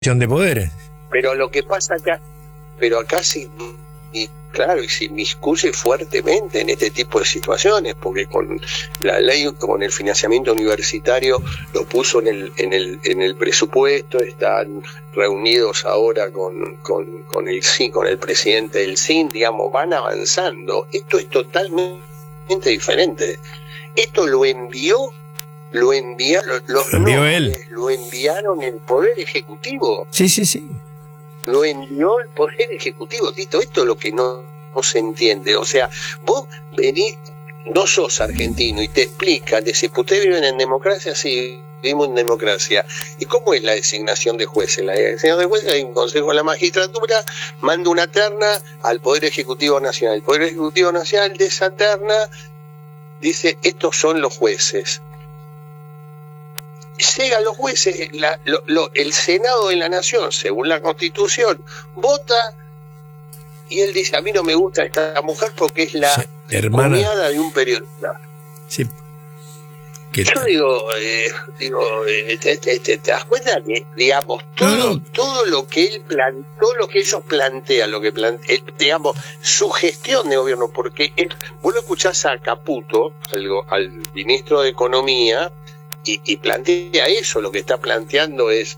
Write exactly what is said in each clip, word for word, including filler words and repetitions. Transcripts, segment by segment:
de poderes. Pero lo que pasa acá, pero acá sí, y claro, y se inmiscuye fuertemente en este tipo de situaciones, porque con la ley, con el financiamiento universitario, lo puso en el, en el, en el presupuesto, están reunidos ahora con, con, con el C I N, con el presidente del C I N, digamos, van avanzando. Esto es totalmente diferente. Esto lo envió Lo enviaron, lo, lo envió no, él. Lo enviaron el Poder Ejecutivo. Sí, sí, sí. Lo envió el Poder Ejecutivo, Tito. Esto es lo que no, no se entiende. O sea, vos venís, no sos argentino y te explican, te dicen, ¿ustedes viven en democracia? Sí, vivimos en democracia. ¿Y cómo es la designación de jueces? La designación de jueces, hay un consejo de la magistratura, manda una terna al Poder Ejecutivo Nacional. El Poder Ejecutivo Nacional de esa terna dice, estos son los jueces. Llegan los jueces, la, lo, lo, el Senado de la Nación, según la Constitución, vota y él dice, a mí no me gusta esta mujer porque es la sí, hermana cuñada de un periodista. Sí. Yo digo, eh, digo eh, te, te, te, te das cuenta que, digamos, todo, no, no. todo lo que él plan, todo lo que ellos plantean, lo que plantean, digamos, su gestión de gobierno, porque él, vos lo escuchás a Caputo, al, al ministro de Economía, Y, y plantea eso, lo que está planteando es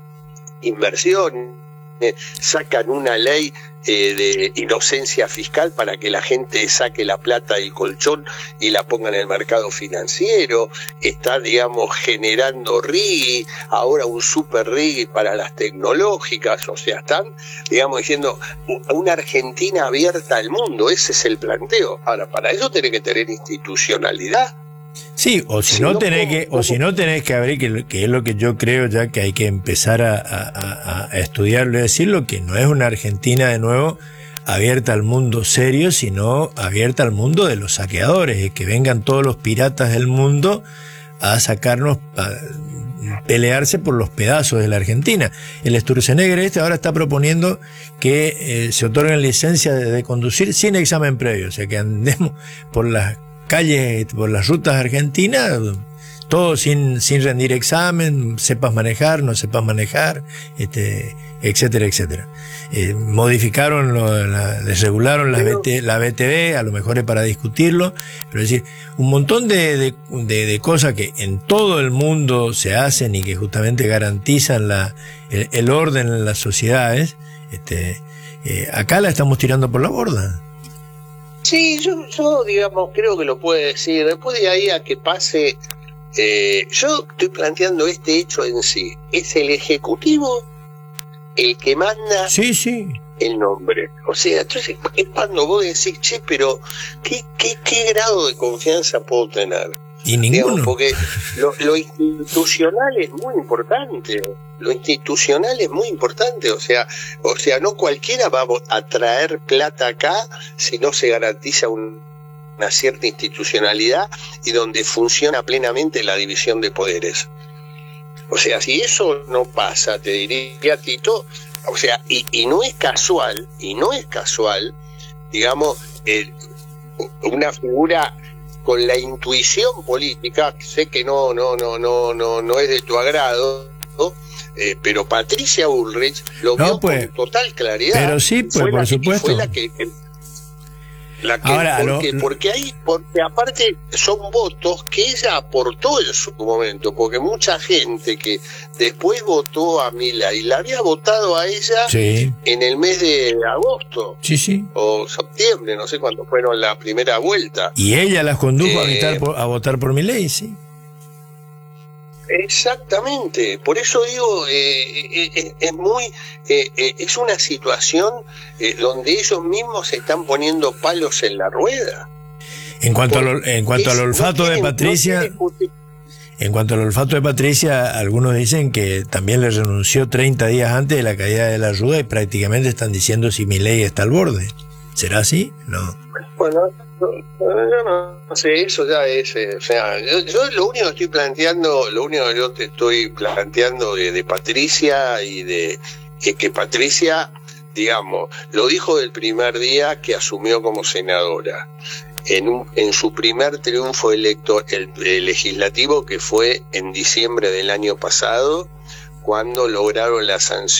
inversión, eh, sacan una ley eh, de inocencia fiscal para que la gente saque la plata del colchón y la ponga en el mercado financiero, está, digamos, generando R I G, ahora un super R I G para las tecnológicas, o sea, están, digamos, diciendo una Argentina abierta al mundo, ese es el planteo. Ahora, para eso tenés que tener institucionalidad. Sí, o si, si no, no tenés que, o si no tenés que abrir, que, que es lo que yo creo ya que hay que empezar a, a, a estudiarlo y decirlo, que no es una Argentina de nuevo abierta al mundo serio, sino abierta al mundo de los saqueadores, y que vengan todos los piratas del mundo a sacarnos, a pelearse por los pedazos de la Argentina. El Sturzenegger este ahora está proponiendo que eh, se otorguen licencias de, de conducir sin examen previo, o sea que andemos por las calles, por las rutas argentinas, todo sin, sin rendir examen, sepas manejar, no sepas manejar, este, etcétera, etcétera. Eh, modificaron, lo, la, desregularon la, B T, la B T V, a lo mejor es para discutirlo, pero es decir, un montón de, de, de, de cosas que en todo el mundo se hacen y que justamente garantizan la, el, el orden en las sociedades, este, eh, acá la estamos tirando por la borda. Sí, yo, yo, digamos, creo que lo puede decir. Después de ahí a que pase, eh, yo estoy planteando este hecho en sí. Es el Ejecutivo el que manda sí, sí. el nombre. O sea, entonces es cuando vos decís, che, pero ¿qué, qué, qué grado de confianza puedo tener? Y ninguno. Digamos, porque lo, lo institucional es muy importante. Lo institucional es muy importante. O sea, o sea, no cualquiera va a traer plata acá si no se garantiza un, una cierta institucionalidad y donde funciona plenamente la división de poderes. O sea, si eso no pasa, te diría, Tito, o sea, y, y no es casual, y no es casual, digamos, eh, una figura con la intuición política, sé que no no no no no no es de tu agrado, ¿no? Eh, pero Patricia Bullrich lo no, vio pues, con total claridad. Pero sí, pues, por que, supuesto. Fue la que, la que Ahora, porque, lo, porque hay, porque aparte son votos que ella aportó en su momento, porque mucha gente que después votó a Milei la había votado a ella sí. en el mes de agosto sí, sí. o septiembre, no sé cuándo fueron la primera vuelta. Y ella las condujo eh, a, votar por, a votar por Milei, sí. Exactamente, por eso digo, eh, eh, es muy, eh, eh, es una situación eh, donde ellos mismos se están poniendo palos en la rueda. En cuanto, al, en cuanto es, al olfato no tienen, de Patricia, no en cuanto al olfato de Patricia, algunos dicen que también le renunció treinta días antes de la caída de la ayuda y prácticamente están diciendo si Milei está al borde. ¿Será así? No. Bueno, yo no, no sé, eso ya es, eh, o sea, yo, yo lo único que estoy planteando, lo único que yo te estoy planteando de, de Patricia y de que, que Patricia, digamos, lo dijo del primer día que asumió como senadora. En, un, en su primer triunfo electo, el, el legislativo, que fue en diciembre del año pasado, cuando lograron la sanción